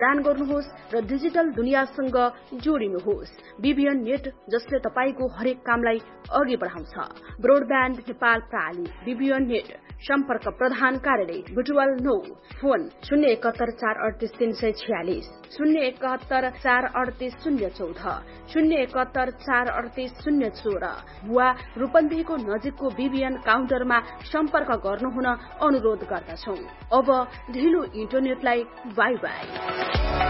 दान गर्नुहोस् र डिजिटल दुनियासँग जोडिनुहोस्। बीबीएन नेट, जसले तपाईको हरेक कामलाई अघि बढाउँछ। ब्रोडब्यान्ड नेपाल प्रणाली बीबीएन नेट। सम्पर्क प्रधान कार्यालय बुटवल 9, फोन 071438346, 071438014, 071438014 वा रूपन्देहीको नजिकको बीबीएन काउन्टरमा सम्पर्क गर्नुहुन अनुरोध गर्दछौं। अब ढिलो इन्टरनेटलाई बाई बाई।